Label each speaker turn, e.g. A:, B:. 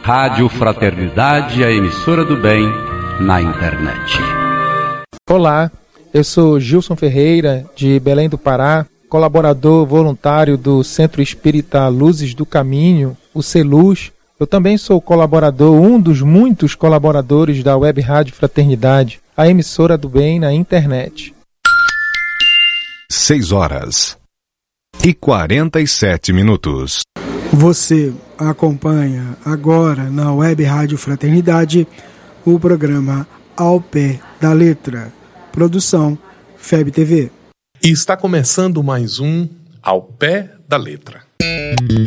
A: Rádio Fraternidade, a emissora do bem na internet.
B: Olá, eu sou Gilson Ferreira, de Belém do Pará, colaborador voluntário do Centro Espírita Luzes do Caminho, o CELUZ. Eu também sou colaborador, um dos muitos colaboradores da Web Rádio Fraternidade, a emissora do bem na internet.
C: 6h47.
D: Você acompanha agora na Web Rádio Fraternidade o programa Ao Pé da Letra, produção FEB TV.
E: E está começando mais um Ao Pé da Letra.